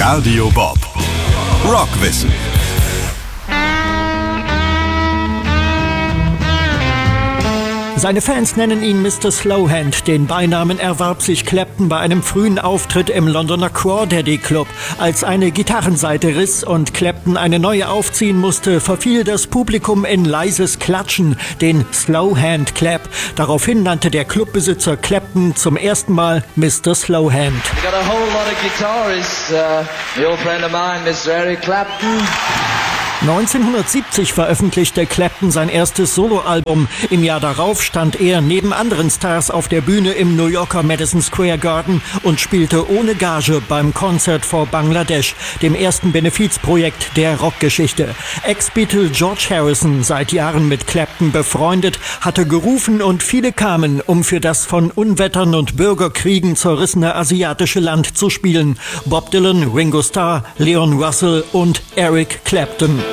Radio Bob. Rockwissen. Seine Fans nennen ihn Mr. Slowhand. Den Beinamen erwarb sich Clapton bei einem frühen Auftritt im Londoner Crawdaddy Club. Als eine Gitarrenseite riss und Clapton eine neue aufziehen musste, verfiel das Publikum in leises Klatschen, den Slowhand Clap. Daraufhin nannte der Clubbesitzer Clapton zum ersten Mal Mr. Slowhand. We got a whole lot of guitarists. The old friend of mine, Mr. Eric Clapton. 1970 veröffentlichte Clapton sein erstes Soloalbum. Im Jahr darauf stand er neben anderen Stars auf der Bühne im New Yorker Madison Square Garden und spielte ohne Gage beim Concert for Bangladesh, dem ersten Benefizprojekt der Rockgeschichte. Ex-Beatle George Harrison, seit Jahren mit Clapton befreundet, hatte gerufen und viele kamen, um für das von Unwettern und Bürgerkriegen zerrissene asiatische Land zu spielen. Bob Dylan, Ringo Starr, Leon Russell und Eric Clapton.